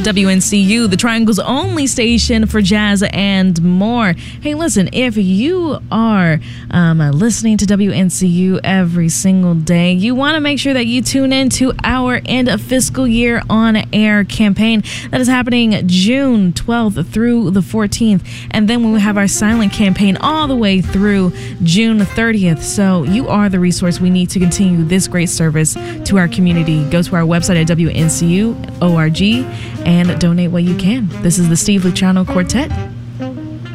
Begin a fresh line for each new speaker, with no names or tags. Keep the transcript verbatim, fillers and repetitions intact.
W N C U, the Triangle's only station for jazz and more. Hey, listen, if you are um, listening to W N C U every single day, you want to make sure that you tune in to our end of fiscal year on air campaign that is happening June twelfth through the fourteenth. And then we have our silent campaign all the way through June thirtieth. So you are the resource we need to continue this great service to our community. Go to our website at W N C U dot org and donate what you can. This is the Steve Luciano Quartet.